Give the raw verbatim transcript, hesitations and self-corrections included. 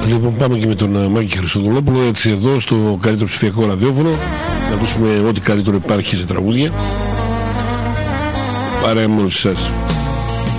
Λοιπόν, πάμε και με τον Μάκη Χριστοδουλόπουλο, έτσι εδώ στο καλύτερο ψηφιακό ραδιόφωνο, να ακούσουμε ό,τι καλύτερο υπάρχει σε τραγούδια. Παρέα με όλους εσάς.